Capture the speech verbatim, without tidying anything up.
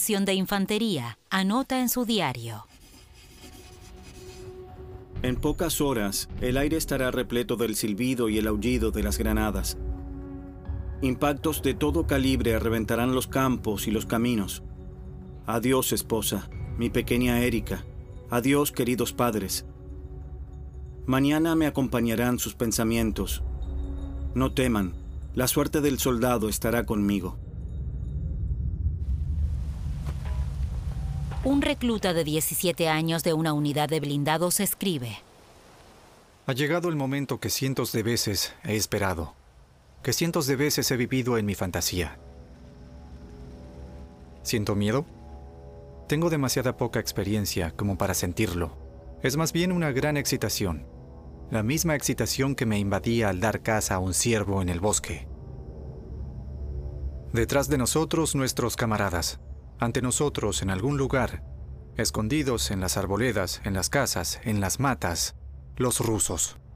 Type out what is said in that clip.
División de Infantería anota en su diario. En pocas horas, el aire estará repleto del silbido y el aullido de las granadas. Impactos de todo calibre reventarán los campos y los caminos. Adiós, esposa, mi pequeña Erika. Adiós, queridos padres. Mañana me acompañarán sus pensamientos. No teman, la suerte del soldado estará conmigo. Un recluta de diecisiete años de una unidad de blindados escribe: Ha llegado el momento que cientos de veces he esperado, que cientos de veces he vivido en mi fantasía. ¿Siento miedo? Tengo demasiada poca experiencia como para sentirlo. Es más bien una gran excitación, la misma excitación que me invadía al dar caza a un ciervo en el bosque. Detrás de nosotros, nuestros camaradas. Ante nosotros, en algún lugar, escondidos en las arboledas, en las casas, en las matas, los rusos.